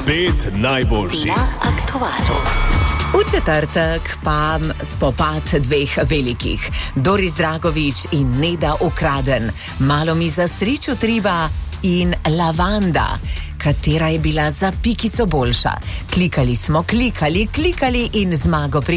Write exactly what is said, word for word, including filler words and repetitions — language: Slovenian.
Pet najboljših na aktualu. V četrtek pa spopad dveh velikih, Doris Dragovič in Neda Ukraden, Malo mi za srečo triba in Lavanda. Katera je bila za pikico boljša? Klikali smo, klikali, klikali in zmago pri